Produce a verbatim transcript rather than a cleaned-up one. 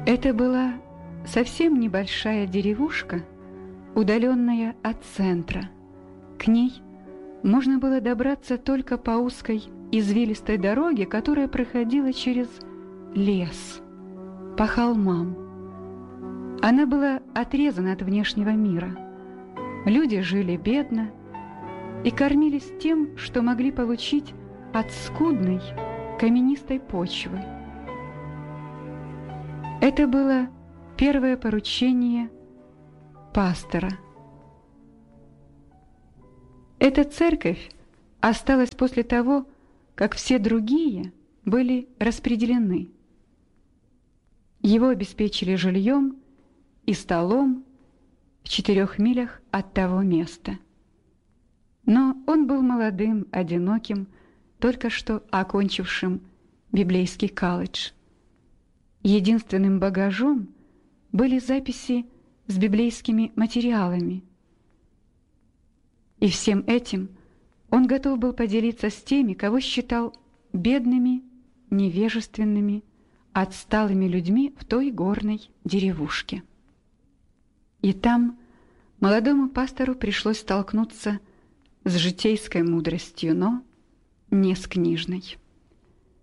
Это была совсем небольшая деревушка, удаленная от центра. К ней можно было добраться только по узкой извилистой дороге, которая проходила через лес, по холмам. Она была отрезана от внешнего мира. Люди жили бедно и кормились тем, что могли получить от скудной каменистой почвы. Это было первое поручение пастора. Эта церковь осталась после того, как все другие были распределены. Его обеспечили жильем и столом в четырех милях от того места. Но он был молодым, одиноким, только что окончившим библейский колледж. Единственным багажом были записи с библейскими материалами. И всем этим он готов был поделиться с теми, кого считал бедными, невежественными, отсталыми людьми в той горной деревушке. И там молодому пастору пришлось столкнуться с житейской мудростью, но не с книжной.